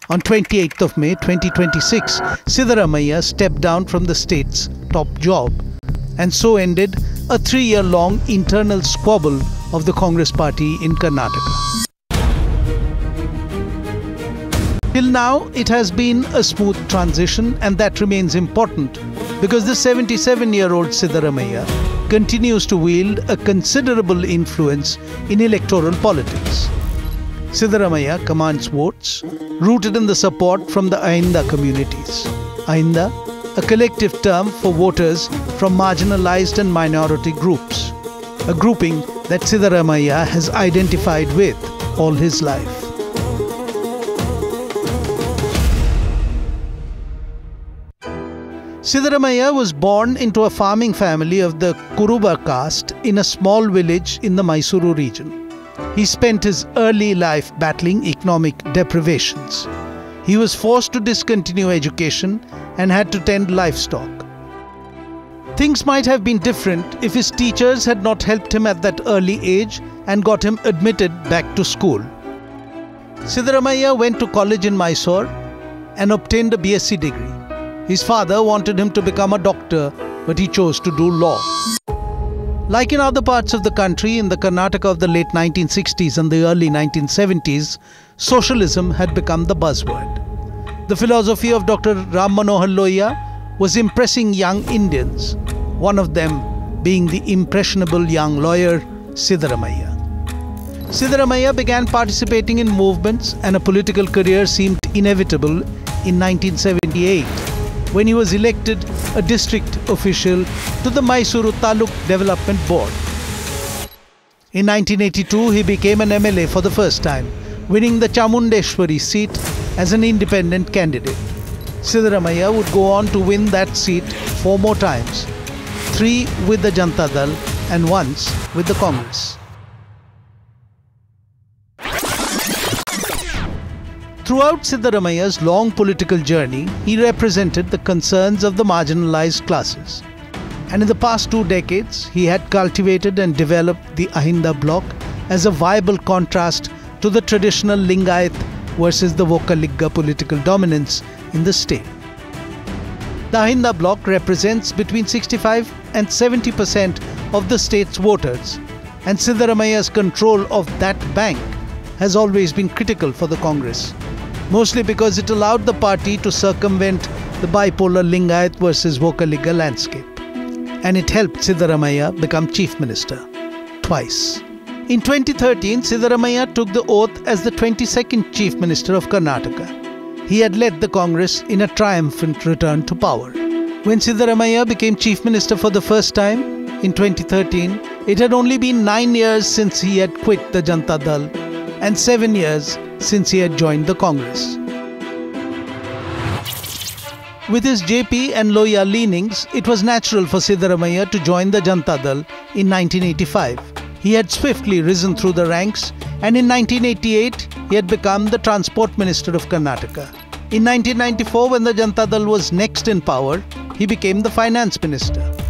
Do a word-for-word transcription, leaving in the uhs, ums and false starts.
On twenty-eighth of May twenty twenty-six, Siddaramaiah stepped down from the state's top job, and so ended a three-year-long internal squabble of the Congress party in Karnataka. Till now, it has been a smooth transition, and that remains important because the seventy-seven-year-old Siddaramaiah continues to wield a considerable influence in electoral politics. Siddaramaiah commands votes rooted in the support from the Ahinda communities. Ahinda, a collective term for voters from marginalized and minority groups, a grouping that Siddaramaiah has identified with all his life. Siddaramaiah was born into a farming family of the Kuruba caste in a small village in the Mysuru region. He spent his early life battling economic deprivations. He was forced to discontinue education and had to tend livestock. Things might have been different if his teachers had not helped him at that early age and got him admitted back to school. Siddaramaiah went to college in Mysore and obtained a B S c degree. His father wanted him to become a doctor, but he chose to do law. Like in other parts of the country, in the Karnataka of the late nineteen sixties and the early nineteen seventies, socialism had become the buzzword. The philosophy of Doctor Ram Manohar Lohia was impressing young Indians, one of them being the impressionable young lawyer Siddaramaiah. Siddaramaiah began participating in movements, and a political career seemed inevitable in nineteen seventy-eight. When he was elected a district official to the Mysuru Taluk Development Board. In nineteen eighty-two, he became an M L A for the first time, winning the Chamundeshwari seat as an independent candidate. Siddaramaiah would go on to win that seat four more times, three with the Janata Dal and once with the Congress. Throughout Siddaramaiah's long political journey, he represented the concerns of the marginalized classes. And in the past two decades, he had cultivated and developed the Ahinda bloc as a viable contrast to the traditional Lingayat versus the Vokkaliga political dominance in the state. The Ahinda bloc represents between sixty-five and seventy percent of the state's voters, and Siddaramaiah's control of that bank has always been critical for the Congress, mostly because it allowed the party to circumvent the bipolar Lingayat versus Vokkaliga landscape. And it helped Siddaramaiah become Chief Minister twice. In twenty thirteen, Siddaramaiah took the oath as the twenty-second Chief Minister of Karnataka. He had led the Congress in a triumphant return to power. When Siddaramaiah became Chief Minister for the first time in twenty thirteen, it had only been nine years since he had quit the Janata Dal and seven years since he had joined the Congress. With his J P and Lohia leanings, it was natural for Siddaramaiah to join the Janata Dal in nineteen eighty-five. He had swiftly risen through the ranks, and in nineteen eighty-eight, he had become the Transport Minister of Karnataka. In nineteen ninety-four, when the Janata Dal was next in power, he became the Finance Minister.